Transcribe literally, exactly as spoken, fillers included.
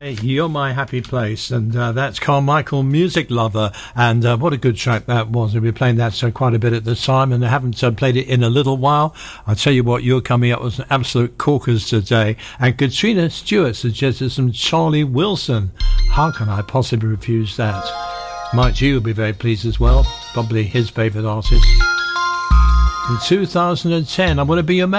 You're My Happy Place, and uh, that's Carmichael, Music Lover, and uh, what a good track that was. We've been playing that so quite a bit at the time, and I haven't uh, played it in a little while. I'll tell you what, you're coming up with an absolute corkers today, and Katrina Stewart suggested some Charlie Wilson. How can I possibly refuse that? Mike G will be very pleased as well, probably his favourite artist. In two thousand ten, I Want to Be Your Man.